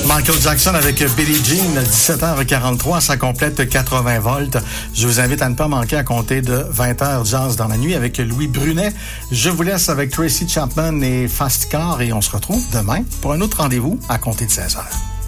Michael Jackson avec Billie Jean, 17h43, ça complète 80 volts. Je vous invite à ne pas manquer à compter de 20h Jazz dans la nuit avec Louis Brunet. Je vous laisse avec Tracy Chapman et Fast Car et on se retrouve demain pour un autre rendez-vous à compter de 16h.